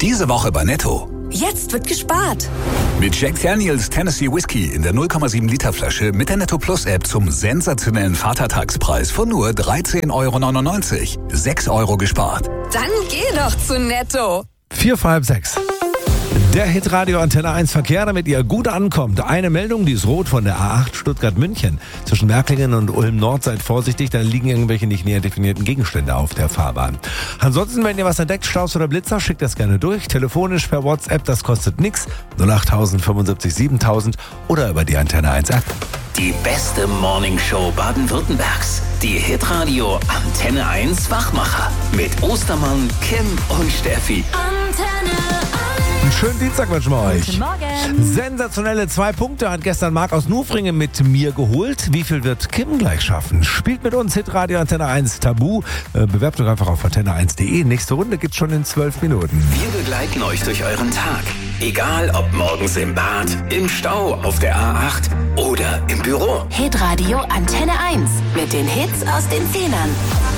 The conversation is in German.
Diese Woche bei Netto. Jetzt wird gespart. Mit Jack Daniels Tennessee Whiskey in der 0,7 Liter Flasche mit der Netto Plus App zum sensationellen Vatertagspreis von nur 13,99 €. 6 € gespart. Dann geh doch zu Netto. 4 vor halb 6. Der Hitradio Antenne 1 Verkehr, damit ihr gut ankommt. Eine Meldung, die ist rot von der A8 Stuttgart-München. Zwischen Merklingen und Ulm-Nord seid vorsichtig, da liegen irgendwelche nicht näher definierten Gegenstände auf der Fahrbahn. Ansonsten, wenn ihr was entdeckt, Staus oder Blitzer, schickt das gerne durch. Telefonisch per WhatsApp, das kostet nix. 08000 75 7000 oder über die Antenne 1 App. Die beste Morningshow Baden-Württembergs. Die Hitradio Antenne 1 Wachmacher. Mit Ostermann, Kim und Steffi. Antenne 1. Einen schönen Dienstag wünschen wir euch. Guten Morgen. Sensationelle 2 Punkte hat gestern Marc aus Nufringen mit mir geholt. Wie viel wird Kim gleich schaffen? Spielt mit uns Hitradio Antenne 1 Tabu. Bewerbt euch einfach auf antenne1.de. Nächste Runde gibt's schon in 12 Minuten. Wir begleiten euch durch euren Tag. Egal ob morgens im Bad, im Stau, auf der A8 oder im Büro. Hitradio Antenne 1 mit den Hits aus den 10ern.